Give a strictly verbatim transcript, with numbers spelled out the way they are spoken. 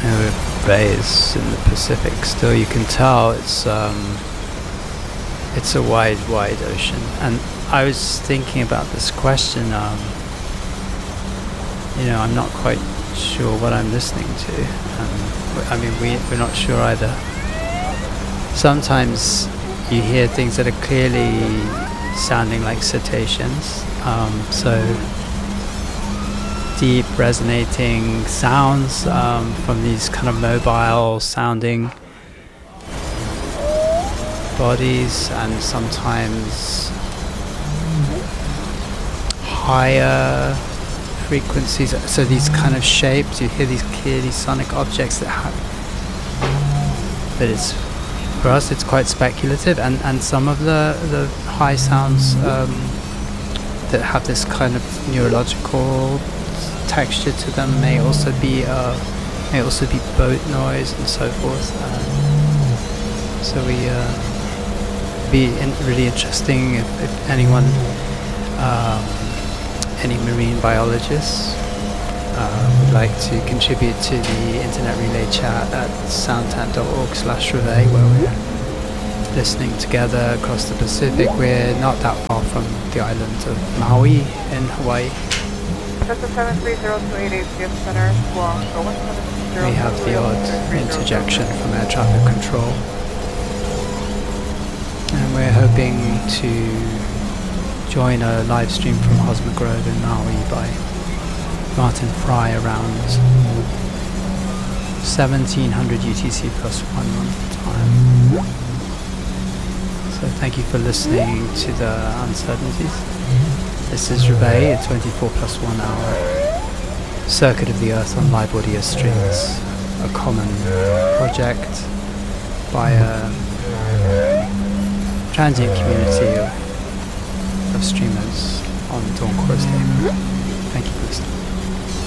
Uh, Bay is in the Pacific. Still, you can tell it's um, it's a wide, wide ocean. And I was thinking about this question. Um, you know, I'm not quite sure what I'm listening to. Um, I mean, we we're not sure either. Sometimes you hear things that are clearly sounding like cetaceans. Um, so deep resonating sounds um, from these kind of mobile sounding bodies, and sometimes higher frequencies. So these kind of shapes, you hear these clearly sonic objects that have, but it's, for us it's quite speculative, and, and some of the, the high sounds um, that have this kind of neurological texture to them may also be uh, may also be boat noise and so forth. Um, so we uh, be in really interesting if, if anyone, um, any marine biologists uh, would like to contribute to the internet relay chat at soundtan dot org slash reveille, where we're listening together across the Pacific. We're not that far from the island of Maui in Hawaii. seven three zero two eight eight C F Center, Guam, one seven zero. We have the odd interjection from air traffic control. And we're hoping to join a live stream from Hosmer Grove in Maui by Martin Fry around seventeen hundred U T C plus one month time. So thank you for listening to the uncertainties. This is Reveille, a twenty-four plus one hour circuit of the Earth on live audio streams, a common project by a transient community of, of streamers on Dawn Chorus Day. Thank you for listening.